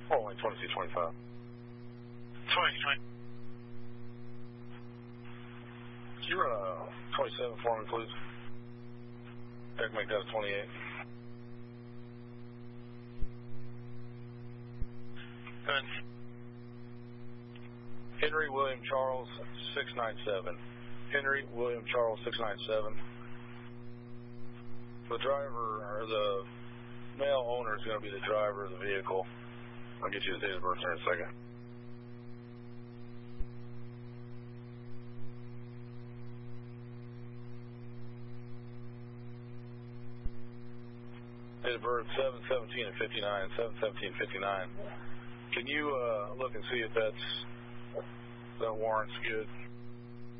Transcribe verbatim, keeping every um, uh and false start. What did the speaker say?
Oh, only twenty-two twenty-five. twenty, twenty. Can you run a twenty-seven for me, please? I can make that a twenty-eight. Good. Henry William Charles six nine seven. Henry William Charles six nine seven. The driver, or the male owner, is going to be the driver of the vehicle. I'll get you the date of birth in a second. Date of birth seven seventeen and fifty-nine. seven seventeen fifty-nine. Can you uh, look and see if that's that warrant's good?